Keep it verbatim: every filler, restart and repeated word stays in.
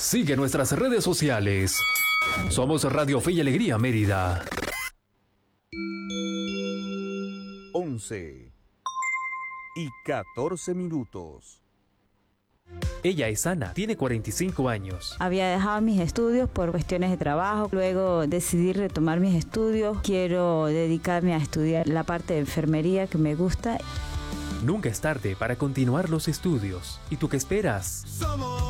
Sigue nuestras redes sociales. Somos Radio Fe y Alegría Mérida. once y catorce minutos. Ella es Ana, tiene cuarenta y cinco años. Había dejado mis estudios por cuestiones de trabajo, luego decidí retomar mis estudios. Quiero dedicarme a estudiar la parte de enfermería que me gusta. Nunca es tarde para continuar los estudios. ¿Y tú qué esperas? Somos